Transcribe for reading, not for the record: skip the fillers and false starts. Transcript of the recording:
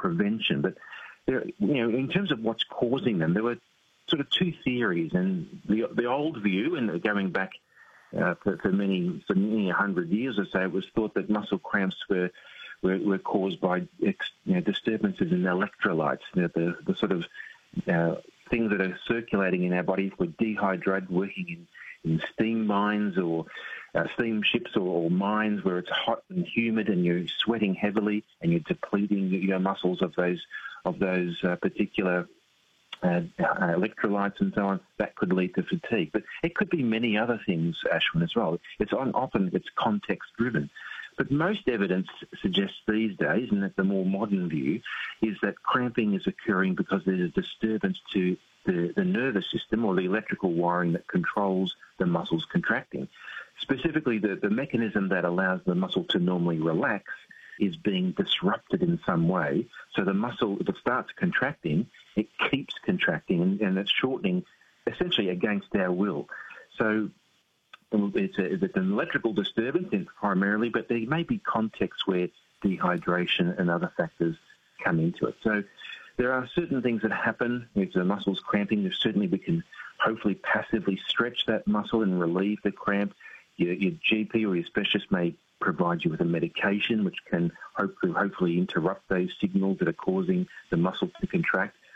prevention. But in terms of what's causing them, there were sort of two theories, and the old view, and going back for many 100 years or so, it was thought that muscle cramps were caused by disturbances in electrolytes, the sort of things that are circulating in our body. If we're dehydrated, working in steam mines or steamships or mines where it's hot and humid and you're sweating heavily and you're depleting your muscles of those particular electrolytes and so on, that could lead to fatigue. But it could be many other things, Ashwin, as well. Often it's context-driven. But most evidence suggests these days, and that the more modern view, is that cramping is occurring because there's a disturbance to the nervous system or the electrical wiring that controls the muscles contracting. Specifically, the mechanism that allows the muscle to normally relax is being disrupted in some way. So the muscle, if it starts contracting, it keeps contracting and it's shortening essentially against our will. So it's an electrical disturbance primarily, but there may be contexts where dehydration and other factors come into it. So there are certain things that happen if the muscle's cramping. Certainly we can hopefully passively stretch that muscle and relieve the cramp. Your GP or your specialist may provide you with a medication which can hopefully interrupt those signals that are causing the muscle to contract.